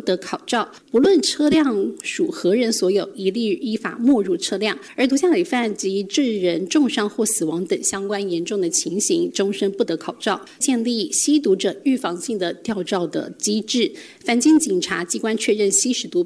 得考照，不论车辆属何人所有，一律依法没入车辆。而毒驾累犯及致人重伤或死亡等相关严重的情形，终身不得考照。建立吸毒者预防性的吊照的机制，凡经警察机关确认吸食毒